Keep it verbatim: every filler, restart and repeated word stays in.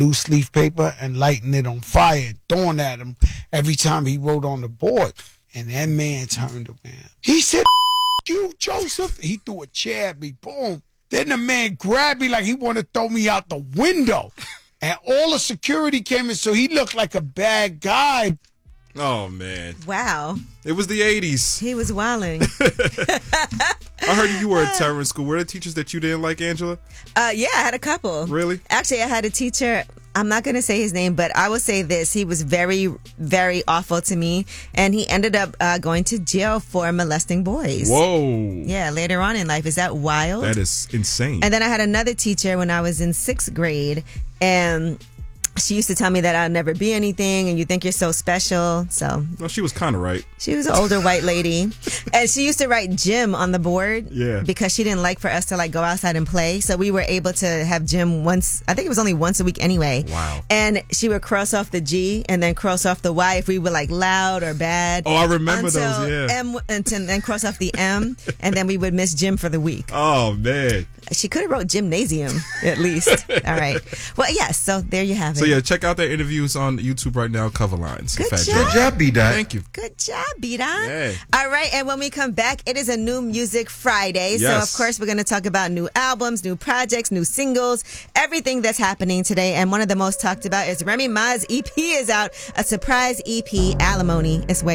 loose leaf paper and lighting it on fire, throwing at him every time he wrote on the board. And that man turned around. He said, you, Joseph. He threw a chair at me. Boom. Then the man grabbed me like he wanted to throw me out the window. And all the security came in, so he looked like a bad guy. Oh, man. Wow. It was the eighties. He was wilding. I heard you were at terror in school. Were there teachers that you didn't like, Angela? Uh, yeah, I had a couple. Really? Actually, I had a teacher. I'm not going to say his name, but I will say this. He was very, very awful to me. And he ended up uh, going to jail for molesting boys. Whoa. Yeah, later on in life. Is that wild? That is insane. And then I had another teacher when I was in sixth grade. And she used to tell me that I'll never be anything and you think you're so special. So well, she was kind of right. She was an older white lady. And she used to write gym on the board. Yeah. Because she didn't like for us to like go outside and play. So we were able to have gym once, I think it was only once a week anyway. Wow. And she would cross off the G and then cross off the Y if we were like loud or bad. Oh, I remember until those, yeah. M, and then cross off the M and then we would miss gym for the week. Oh, man. She could have wrote gymnasium at least. All right. Well, yes. So there you have it. So yeah, check out their interviews on YouTube right now. Cover lines. Good Fat job. Joe. Good job, B-Dot. Thank you. Good job, B-Dot. Yeah. All right, and when we come back, it is a new music Friday. Yes. So, of course, we're going to talk about new albums, new projects, new singles, everything that's happening today. And one of the most talked about is Remy Ma's E P is out, a surprise E P, Alimony. It's way